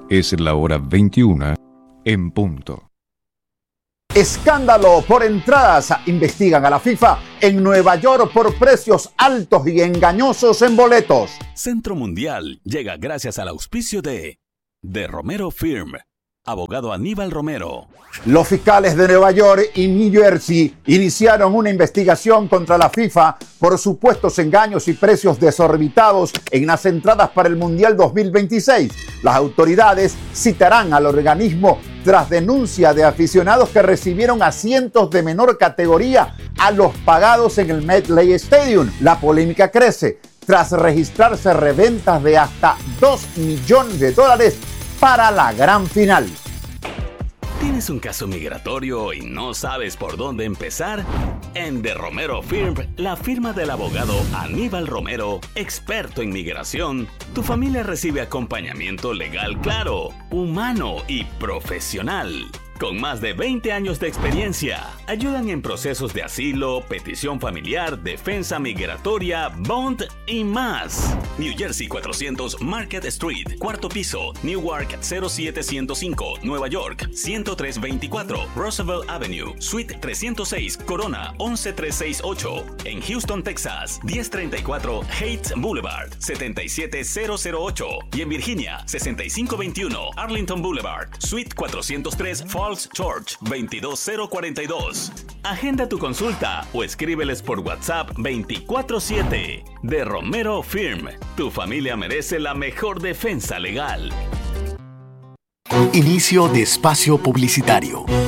Es la hora 21 en punto. Escándalo por entradas. Investigan a la FIFA en Nueva York por precios altos y engañosos en boletos. Centro Mundial llega gracias al auspicio de Romero Firm. Abogado Aníbal Romero. Los fiscales de Nueva York y New Jersey iniciaron una investigación contra la FIFA por supuestos engaños y precios desorbitados en las entradas para el Mundial 2026. Las autoridades citarán al organismo tras denuncia de aficionados que recibieron asientos de menor categoría a los pagados en el MetLife Stadium. La polémica crece tras registrarse reventas de hasta $2 millones para la gran final. ¿Tienes un caso migratorio y no sabes por dónde empezar? En The Romero Firm, la firma del abogado Aníbal Romero, experto en migración, tu familia recibe acompañamiento legal claro, humano y profesional. Con más de 20 años de experiencia, ayudan en procesos de asilo, petición familiar, defensa migratoria, bond y más. New Jersey 400 Market Street, cuarto piso, Newark 07105, Nueva York 10324, Roosevelt Avenue, Suite 306, Corona 11368. En Houston, Texas 1034 Heights Boulevard 77008. Y en Virginia 6521 Arlington Boulevard, Suite 403 Falls Church 22042. Agenda tu consulta o escríbeles por WhatsApp 24/7. De Romero Firm, tu familia merece la mejor defensa legal. Inicio de espacio publicitario.